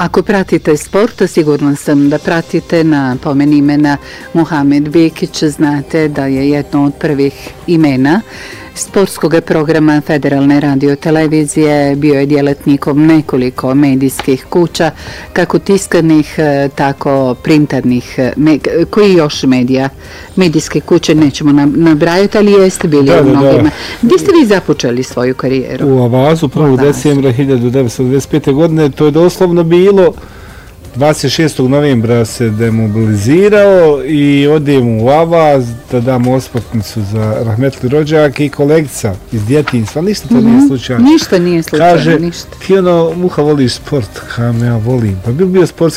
Ako pratite sport, sigurno sam da pratite na pomen imena Muhamed Bekić, znate da je jedno od prvih imena sportskog programa Federalne radiotelevizije, bio je djelatnikom nekoliko medijskih kuća, kako tiskanih, tako printernih, koji još medijske kuće nećemo nabrajati, ali jeste bili u mnogima. Gdje ste vi započeli svoju karijeru? U Avazu 1. decembra 1995. godine, to je doslovno bilo 26. novembra se demobilizirao i odem u Avaz da dam ospotnicu za rahmetli rođak i kolegica iz djetinjstva, ništa to nije slučajno. Ništa nije slučajno, kaže, ništa. Ti Muha, voliš sport? Kam ja volim. Pa bio sportski